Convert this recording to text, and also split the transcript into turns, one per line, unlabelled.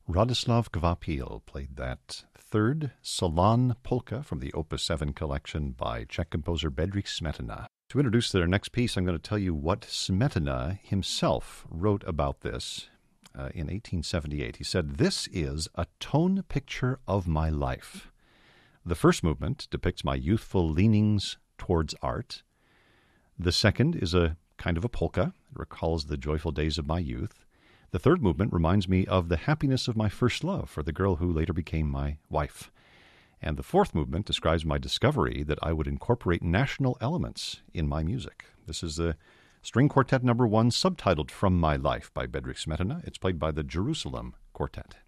Radoslav Kvapil played that third Salon polka from the Opus 7 collection by Czech composer Bedřich Smetana. To introduce their next piece, I'm going to tell you what Smetana himself wrote about this in 1878. He said, "This is a tone picture of my life. The first movement depicts my youthful leanings towards art. The second is a kind of a polka. It recalls the joyful days of my youth. The third movement reminds me of the happiness of my first love for the girl who later became my wife. And the fourth movement describes my discovery that I would incorporate national elements in my music." This is the String Quartet No. 1, subtitled From My Life by Bedřich Smetana. It's played by the Jerusalem Quartet.